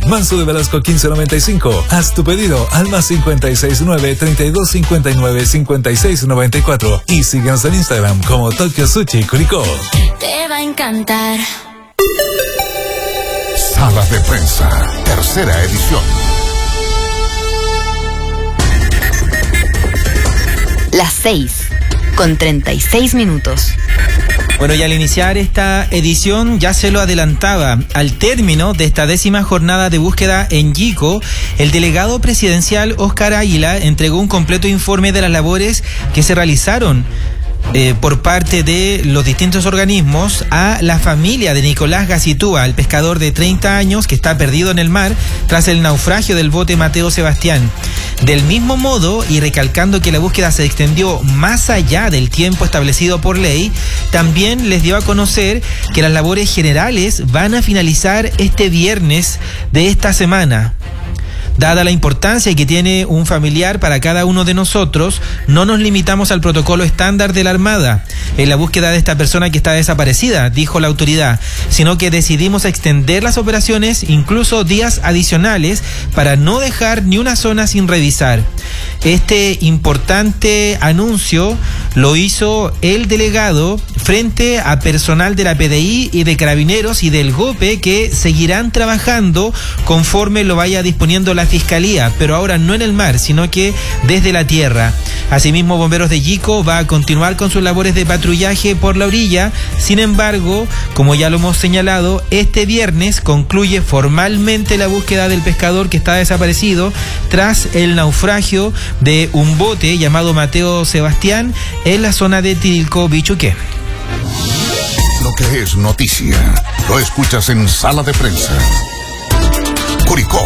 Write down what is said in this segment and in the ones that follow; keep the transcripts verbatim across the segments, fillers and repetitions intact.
Manso de Velasco quince noventa y cinco. Haz tu pedido al más cincuenta y seis nueve, treinta y dos cincuenta y nueve, cincuenta y seis noventa y cuatro y síguenos en Instagram como Tokyo Sushi Curicó. Te va a encantar. Sala de Prensa, tercera edición. Las seis, con treinta y seis minutos. Bueno, y al iniciar esta edición ya se lo adelantaba. Al término de esta décima jornada de búsqueda en Yico, el delegado presidencial Óscar Águila entregó un completo informe de las labores que se realizaron Eh, por parte de los distintos organismos a la familia de Nicolás Gacitúa, el pescador de treinta años que está perdido en el mar tras el naufragio del bote Mateo Sebastián. Del mismo modo, y recalcando que la búsqueda se extendió más allá del tiempo establecido por ley, también les dio a conocer que las labores generales van a finalizar este viernes de esta semana. Dada la importancia que tiene un familiar para cada uno de nosotros, no nos limitamos al protocolo estándar de la Armada en la búsqueda de esta persona que está desaparecida, dijo la autoridad, sino que decidimos extender las operaciones incluso días adicionales para no dejar ni una zona sin revisar. Este importante anuncio lo hizo el delegado frente a personal de la P D I y de Carabineros y del GOPE que seguirán trabajando conforme lo vaya disponiendo la Fiscalía, pero ahora no en el mar, sino que desde la tierra. Asimismo, Bomberos de Yico va a continuar con sus labores de patrullaje por la orilla. Sin embargo, como ya lo hemos señalado, este viernes concluye formalmente la búsqueda del pescador que está desaparecido tras el naufragio de un bote llamado Mateo Sebastián en la zona de Tirilco, Bichuqué. Lo que es noticia, lo escuchas en Sala de Prensa. Curicó.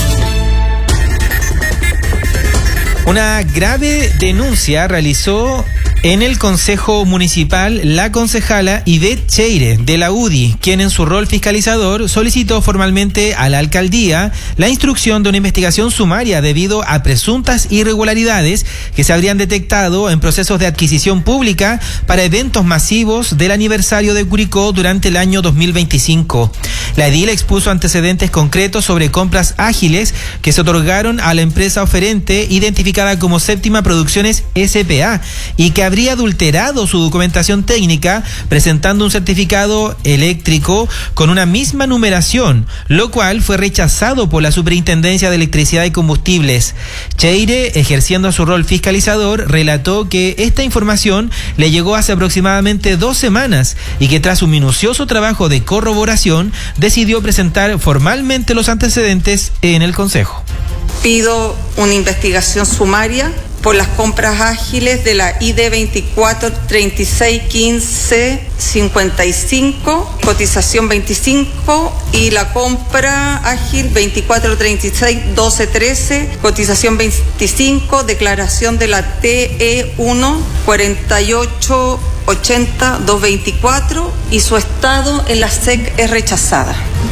Una grave denuncia realizó en el Consejo Municipal la concejala Ivette Cheire de la U D I, quien en su rol fiscalizador solicitó formalmente a la alcaldía la instrucción de una investigación sumaria debido a presuntas irregularidades que se habrían detectado en procesos de adquisición pública para eventos masivos del aniversario de Curicó durante el año dos mil veinticinco. La edil expuso antecedentes concretos sobre compras ágiles que se otorgaron a la empresa oferente identificada como Séptima Producciones S P A y que habría adulterado su documentación técnica presentando un certificado eléctrico con una misma numeración, lo cual fue rechazado por la Superintendencia de Electricidad y Combustibles. Cheire, ejerciendo su rol fiscalizador, relató que esta información le llegó hace aproximadamente dos semanas y que tras un minucioso trabajo de corroboración decidió presentar formalmente los antecedentes en el Consejo. Pido una investigación sumaria por las compras ágiles de la I D veinticuatro treinta y seis quince cincuenta y cinco, cotización veinticinco, y la compra ágil veinticuatro treinta y seis doce trece, cotización veinticinco, declaración de la T E uno cuarenta y ocho ochenta doscientos veinticuatro y su estado en la S E C es rechazada.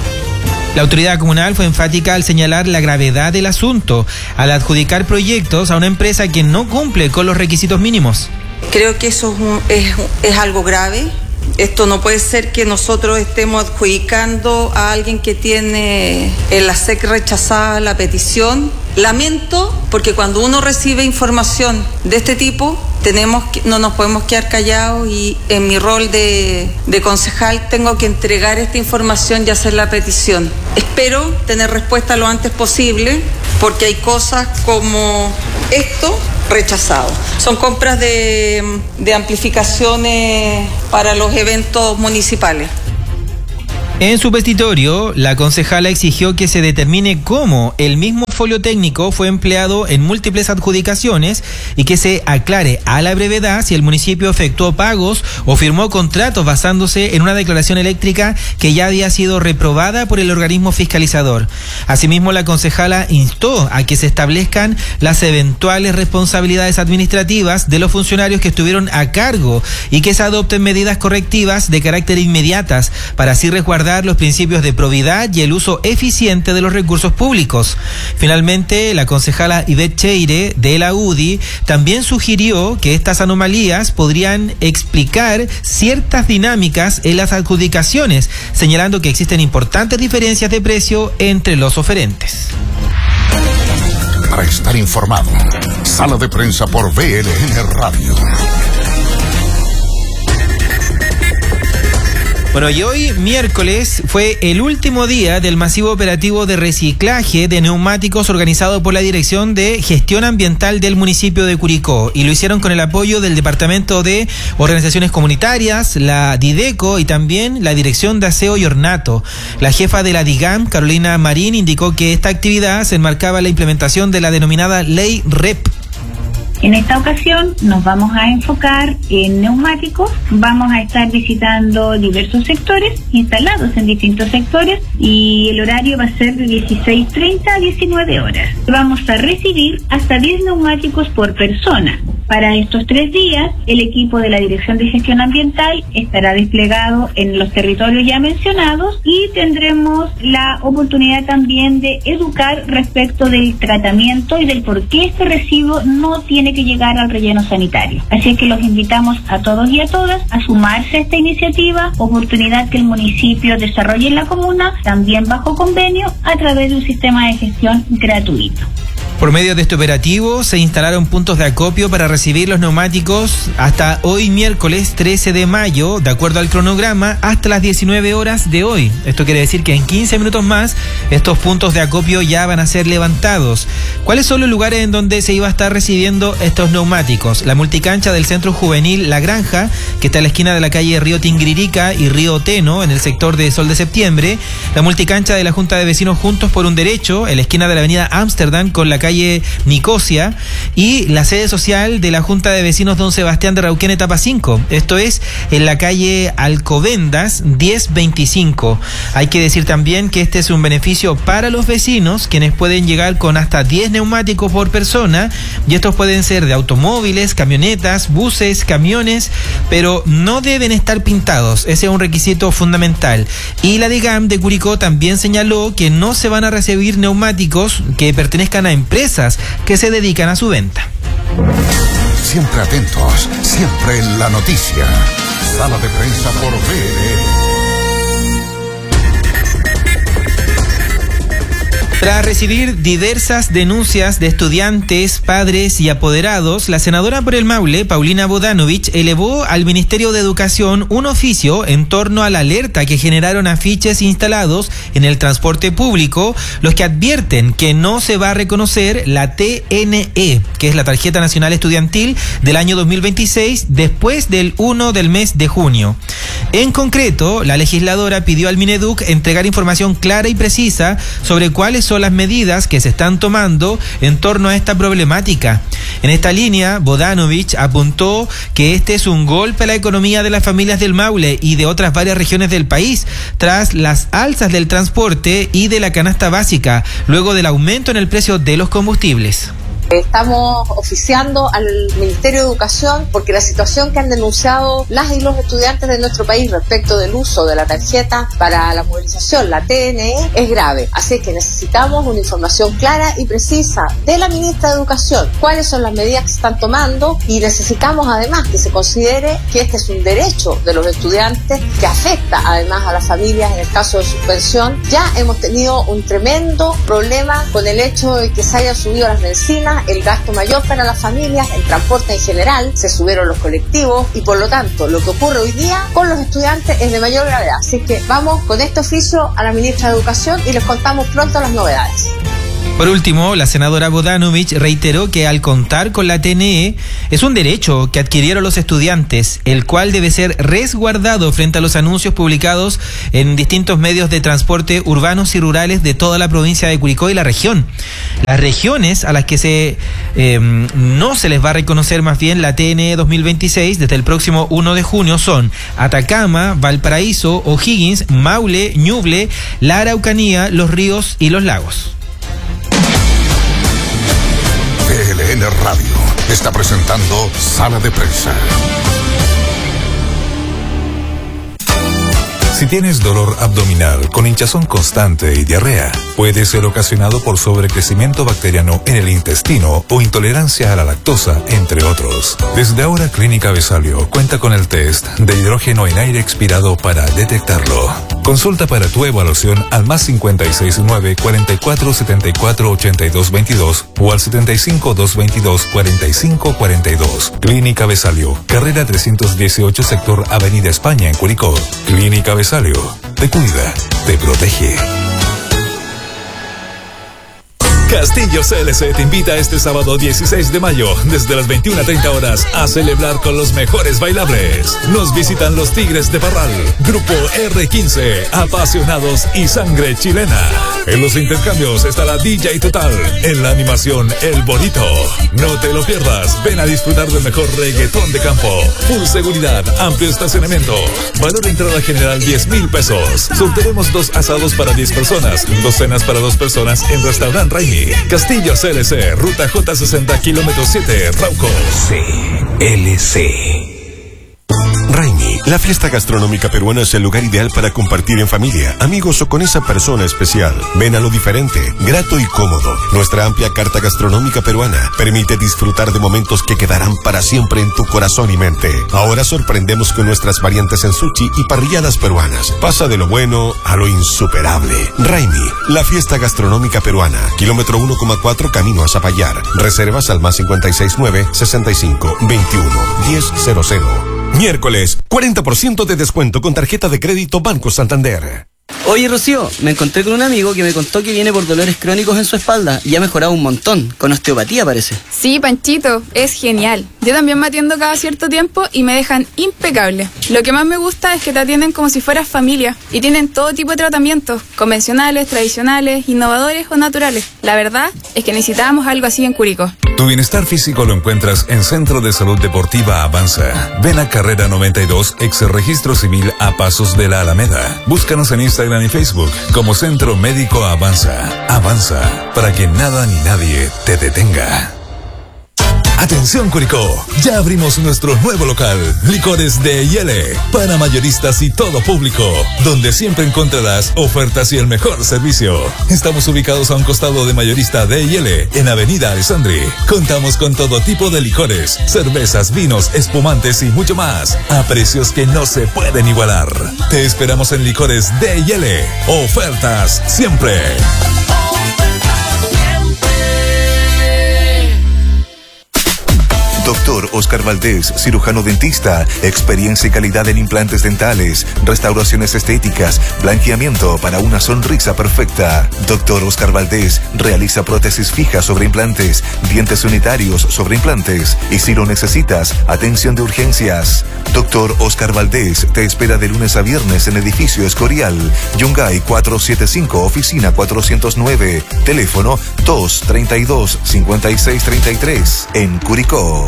La autoridad comunal fue enfática al señalar la gravedad del asunto, al adjudicar proyectos a una empresa que no cumple con los requisitos mínimos. Creo que eso es, un, es, es algo grave. Esto no puede ser que nosotros estemos adjudicando a alguien que tiene en la S E C rechazada la petición. Lamento, porque cuando uno recibe información de este tipo, tenemos que, no nos podemos quedar callados, y en mi rol de, de concejal tengo que entregar esta información y hacer la petición. Espero tener respuesta lo antes posible, porque hay cosas como esto rechazado. Son compras de, de amplificaciones para los eventos municipales. En su petitorio, la concejala exigió que se determine cómo el mismo folio técnico fue empleado en múltiples adjudicaciones y que se aclare a la brevedad si el municipio efectuó pagos o firmó contratos basándose en una declaración eléctrica que ya había sido reprobada por el organismo fiscalizador. Asimismo, la concejala instó a que se establezcan las eventuales responsabilidades administrativas de los funcionarios que estuvieron a cargo y que se adopten medidas correctivas de carácter inmediatas para así resguardar resguardar los principios de probidad y el uso eficiente de los recursos públicos. Finalmente, la concejala Ivette Cheire de la U D I también sugirió que estas anomalías podrían explicar ciertas dinámicas en las adjudicaciones, señalando que existen importantes diferencias de precio entre los oferentes. Para estar informado, Sala de Prensa por B L N Radio. Bueno, y hoy, miércoles, fue el último día del masivo operativo de reciclaje de neumáticos organizado por la Dirección de Gestión Ambiental del municipio de Curicó. Y lo hicieron con el apoyo del Departamento de Organizaciones Comunitarias, la Dideco y también la Dirección de Aseo y Ornato. La jefa de la DIGAM, Carolina Marín, indicó que esta actividad se enmarcaba en la implementación de la denominada Ley R E P. En esta ocasión nos vamos a enfocar en neumáticos, vamos a estar visitando diversos sectores, instalados en distintos sectores, y el horario va a ser de dieciséis treinta a diecinueve horas. Vamos a recibir hasta diez neumáticos por persona. Para estos tres días, el equipo de la Dirección de Gestión Ambiental estará desplegado en los territorios ya mencionados y tendremos la oportunidad también de educar respecto del tratamiento y del por qué este residuo no tiene que llegar al relleno sanitario. Así que los invitamos a todos y a todas a sumarse a esta iniciativa, oportunidad que el municipio desarrolle en la comuna, también bajo convenio, a través de un sistema de gestión gratuito. Por medio de este operativo se instalaron puntos de acopio para recibir los neumáticos hasta hoy miércoles trece de mayo, de acuerdo al cronograma, hasta las diecinueve horas de hoy. Esto quiere decir que en quince minutos más estos puntos de acopio ya van a ser levantados. ¿Cuáles son los lugares en donde se iba a estar recibiendo estos neumáticos? La multicancha del Centro Juvenil La Granja, que está a la esquina de la calle Río Tinguiririca y Río Teno, en el sector de Sol de Septiembre. La multicancha de la Junta de Vecinos Juntos por un Derecho, en la esquina de la avenida Ámsterdam con la calle Nicosia, y la sede social de la Junta de Vecinos Don Sebastián de Rauquén, etapa cinco. Esto es en la calle Alcobendas diez veinticinco. Hay que decir también que este es un beneficio para los vecinos, quienes pueden llegar con hasta diez neumáticos por persona, y estos pueden ser de automóviles, camionetas, buses, camiones, pero no deben estar pintados. Ese es un requisito fundamental. Y la DIGAM de Curicó también señaló que no se van a recibir neumáticos que pertenezcan a empresas que se dedican a su venta. Siempre atentos, siempre en la noticia. Sala de Prensa por B L N. Tras recibir diversas denuncias de estudiantes, padres y apoderados, la senadora por el Maule, Paulina Bodanovich, elevó al Ministerio de Educación un oficio en torno a la alerta que generaron afiches instalados en el transporte público, los que advierten que no se va a reconocer la T N E, que es la Tarjeta Nacional Estudiantil del año dos mil veintiséis, después del primero del mes de junio. En concreto, la legisladora pidió al Mineduc entregar información clara y precisa sobre cuáles son las medidas que se están tomando en torno a esta problemática. En esta línea, Bodanovich apuntó que este es un golpe a la economía de las familias del Maule y de otras varias regiones del país, tras las alzas del transporte y de la canasta básica, luego del aumento en el precio de los combustibles. Estamos oficiando al Ministerio de Educación porque la situación que han denunciado las y los estudiantes de nuestro país respecto del uso de la tarjeta para la movilización, la T N E, es grave. Así que necesitamos una información clara y precisa de la ministra de Educación, cuáles son las medidas que se están tomando, y necesitamos además que se considere que este es un derecho de los estudiantes que afecta además a las familias en el caso de suspensión. Ya hemos tenido un tremendo problema con el hecho de que se hayan subido las bencinas, el gasto mayor para las familias, el transporte en general, se subieron los colectivos y por lo tanto lo que ocurre hoy día con los estudiantes es de mayor gravedad. Así que vamos con este oficio a la ministra de Educación y les contamos pronto las novedades. Por último, la senadora Bodanovich reiteró que al contar con la T N E es un derecho que adquirieron los estudiantes, el cual debe ser resguardado frente a los anuncios publicados en distintos medios de transporte urbanos y rurales de toda la provincia de Curicó y la región. Las regiones a las que se eh, no se les va a reconocer más bien la T N E dos mil veintiséis desde el próximo primero de junio son Atacama, Valparaíso, O'Higgins, Maule, Ñuble, la Araucanía, Los Ríos y Los Lagos. B L N Radio está presentando Sala de Prensa. Si tienes dolor abdominal con hinchazón constante y diarrea, puede ser ocasionado por sobrecrecimiento bacteriano en el intestino o intolerancia a la lactosa, entre otros. Desde ahora, Clínica Besalio cuenta con el test de hidrógeno en aire expirado para detectarlo. Consulta para tu evaluación al más cincuenta y seis nueve, cuarenta y cuatro, setenta y cuatro, ochenta y dos veintidós o al setenta y cinco, doscientos veintidós, cuarenta y cinco cuarenta y dos. Clínica Besalio, carrera trescientos dieciocho, sector Avenida España en Curicó. Clínica Besalio, te cuida, te protege. Castillo C L C te invita este sábado dieciséis de mayo desde las veintiuna treinta horas a celebrar con los mejores bailables. Nos visitan los Tigres de Parral, Grupo R quince, Apasionados y Sangre Chilena. En los intercambios estará D J Total. En la animación El Bonito. No te lo pierdas. Ven a disfrutar del mejor reggaetón de campo. Full seguridad, amplio estacionamiento. Valor de entrada general diez mil pesos. Sortearemos dos asados para diez personas, dos cenas para dos personas en Restaurant Raimi. Castillo C L C, ruta J sesenta, kilómetro siete, Rauco. C L C. Raimi, la fiesta gastronómica peruana es el lugar ideal para compartir en familia, amigos o con esa persona especial. Ven a lo diferente, grato y cómodo. Nuestra amplia carta gastronómica peruana permite disfrutar de momentos que quedarán para siempre en tu corazón y mente. Ahora sorprendemos con nuestras variantes en sushi y parrilladas peruanas. Pasa de lo bueno a lo insuperable. Raimi, la fiesta gastronómica peruana. Kilómetro uno coma cuatro, camino a Zapallar. Reservas al más cincuenta y seis nueve, sesenta y cinco, veintiuno, diez cero cero. Miércoles, cuarenta por ciento de descuento con tarjeta de crédito Banco Santander. Oye, Rocío, me encontré con un amigo que me contó que viene por dolores crónicos en su espalda y ha mejorado un montón, con osteopatía parece. Sí, Panchito, es genial. Yo también me atiendo cada cierto tiempo y me dejan impecable. Lo que más me gusta es que te atienden como si fueras familia y tienen todo tipo de tratamientos, convencionales, tradicionales, innovadores o naturales. La verdad es que necesitábamos algo así en Curicó. Tu bienestar físico lo encuentras en Centro de Salud Deportiva Avanza. Ven a Carrera noventa y dos, ex Registro Civil a Pasos de la Alameda. Búscanos en Instagram y Facebook como Centro Médico Avanza. Avanza, para que nada ni nadie te detenga. Atención Curicó, ya abrimos nuestro nuevo local, Licores de Yele, para mayoristas y todo público, donde siempre encontrarás ofertas y el mejor servicio. Estamos ubicados a un costado de Mayorista de Yele, en Avenida Alessandri. Contamos con todo tipo de licores, cervezas, vinos, espumantes y mucho más, a precios que no se pueden igualar. Te esperamos en Licores de Yele, ofertas siempre. Doctor Oscar Valdés, cirujano dentista, experiencia y calidad en implantes dentales, restauraciones estéticas, blanqueamiento para una sonrisa perfecta. Doctor Oscar Valdés realiza prótesis fijas sobre implantes, dientes unitarios sobre implantes y si lo necesitas, atención de urgencias. Doctor Oscar Valdés te espera de lunes a viernes en edificio Escorial, Yungay cuatrocientos setenta y cinco, oficina cuatrocientos nueve, teléfono dos treinta y dos, cincuenta y seis treinta y tres, en Curicó.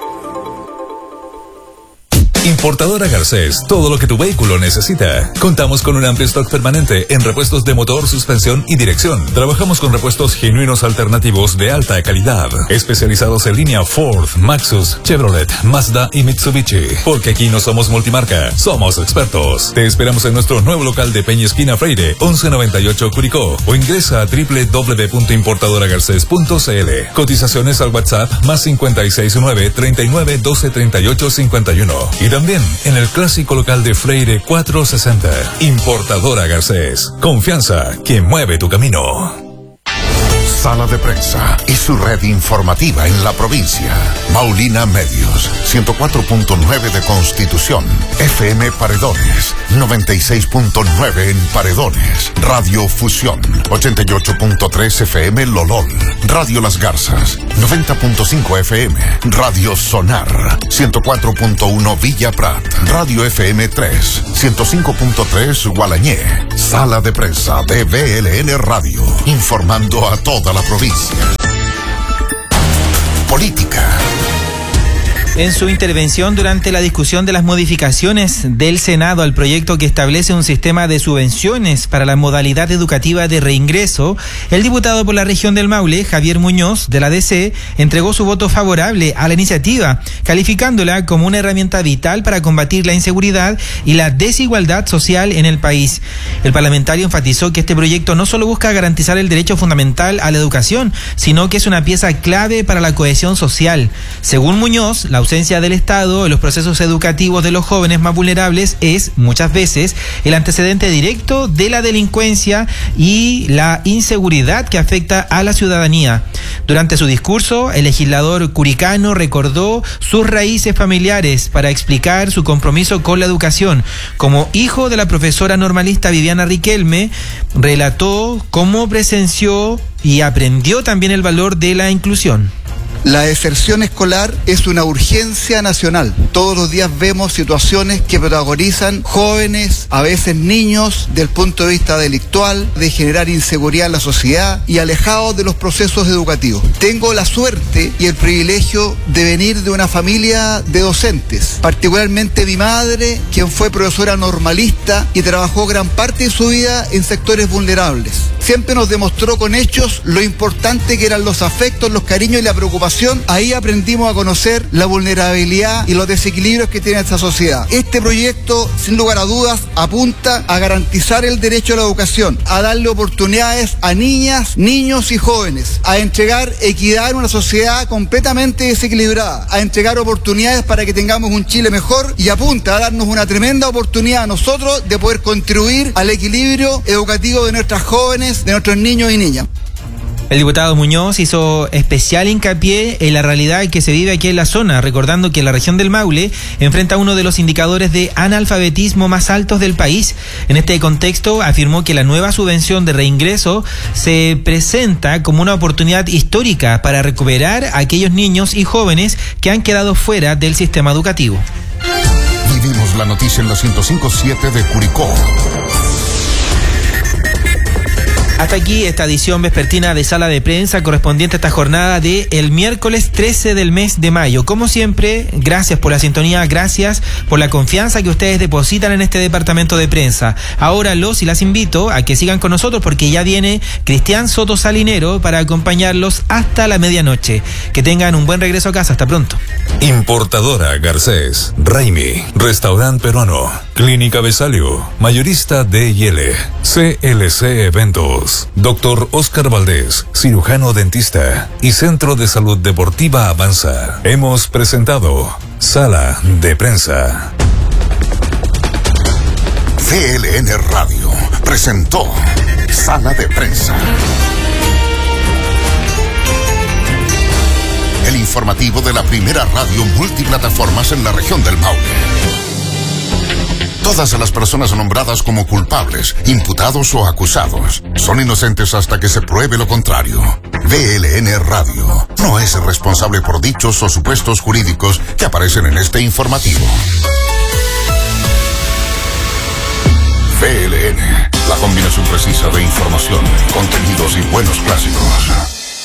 Importadora Garcés, todo lo que tu vehículo necesita. Contamos con un amplio stock permanente en repuestos de motor, suspensión y dirección. Trabajamos con repuestos genuinos alternativos de alta calidad, especializados en línea Ford, Maxus, Chevrolet, Mazda y Mitsubishi. Porque aquí no somos multimarca, somos expertos. Te esperamos en nuestro nuevo local de Peña Esquina Freire, once noventa y ocho Curicó, o ingresa a doble u doble u doble u punto importadora garcés punto c l. Cotizaciones al WhatsApp más cincuenta y seis nueve, treinta y nueve, doce, treinta y ocho, cincuenta y uno. Y también en el clásico local de Freire cuatrocientos sesenta. Importadora Garcés. Confianza que mueve tu camino. Sala de Prensa y su red informativa en la provincia. Maulina Medios, ciento cuatro punto nueve de Constitución. F M Paredones, noventa y seis punto nueve en Paredones. Radio Fusión, ochenta y ocho punto tres F M Lolol. Radio Las Garzas, noventa punto cinco F M. Radio Sonar, ciento cuatro punto uno Villa Prat. Radio F M tres, ciento cinco punto tres Gualañé. Sala de Prensa de B L N Radio, informando a toda la provincia. Política. En su intervención durante la discusión de las modificaciones del Senado al proyecto que establece un sistema de subvenciones para la modalidad educativa de reingreso, el diputado por la región del Maule, Javier Muñoz, de la D C, entregó su voto favorable a la iniciativa, calificándola como una herramienta vital para combatir la inseguridad y la desigualdad social en el país. El parlamentario enfatizó que este proyecto no solo busca garantizar el derecho fundamental a la educación, sino que es una pieza clave para la cohesión social. Según Muñoz, la ausencia del Estado en los procesos educativos de los jóvenes más vulnerables es, muchas veces, el antecedente directo de la delincuencia y la inseguridad que afecta a la ciudadanía. Durante su discurso, el legislador curicano recordó sus raíces familiares para explicar su compromiso con la educación. Como hijo de la profesora normalista Viviana Riquelme, relató cómo presenció y aprendió también el valor de la inclusión. La deserción escolar es una urgencia nacional. Todos los días vemos situaciones que protagonizan jóvenes, a veces niños, del punto de vista delictual, de generar inseguridad en la sociedad y alejados de los procesos educativos. Tengo la suerte y el privilegio de venir de una familia de docentes, particularmente mi madre, quien fue profesora normalista y trabajó gran parte de su vida en sectores vulnerables. Siempre nos demostró con hechos lo importante que eran los afectos, los cariños y la preocupación. Ahí aprendimos a conocer la vulnerabilidad y los desequilibrios que tiene esta sociedad. Este proyecto, sin lugar a dudas, apunta a garantizar el derecho a la educación, a darle oportunidades a niñas, niños y jóvenes, a entregar equidad en una sociedad completamente desequilibrada, a entregar oportunidades para que tengamos un Chile mejor y apunta a darnos una tremenda oportunidad a nosotros de poder contribuir al equilibrio educativo de nuestras jóvenes, de nuestros niños y niñas. El diputado Muñoz hizo especial hincapié en la realidad que se vive aquí en la zona, recordando que la región del Maule enfrenta uno de los indicadores de analfabetismo más altos del país. En este contexto, afirmó que la nueva subvención de reingreso se presenta como una oportunidad histórica para recuperar a aquellos niños y jóvenes que han quedado fuera del sistema educativo. Vivimos la noticia en la ciento cinco punto siete de Curicó. Hasta aquí esta edición vespertina de Sala de Prensa correspondiente a esta jornada de el miércoles trece del mes de mayo. Como siempre, gracias por la sintonía, gracias por la confianza que ustedes depositan en este departamento de prensa. Ahora los y las invito a que sigan con nosotros porque ya viene Cristian Soto Salinero para acompañarlos hasta la medianoche. Que tengan un buen regreso a casa. Hasta pronto. Importadora Garcés, Raimi, Restaurante Peruano, Clínica Besalio, Mayorista D y L, C L C Eventos, Doctor Oscar Valdés, cirujano dentista y Centro de Salud Deportiva Avanza. Hemos presentado Sala de Prensa. C L N Radio presentó Sala de Prensa. El informativo de la primera radio multiplataformas en la región del Maule. Todas las personas nombradas como culpables, imputados o acusados son inocentes hasta que se pruebe lo contrario. V L N Radio no es responsable por dichos o supuestos jurídicos que aparecen en este informativo. V L N, la combinación precisa de información, contenidos y buenos clásicos.